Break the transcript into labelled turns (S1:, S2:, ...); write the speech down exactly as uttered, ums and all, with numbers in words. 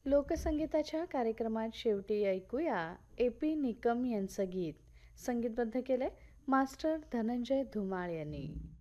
S1: लोकसंगीताच्या कार्यक्रमात शेवटी ऐकूया ए पी निकम यांचं गीत. संगीतबद्ध केले मास्टर धनंजय धुमाळ यांनी.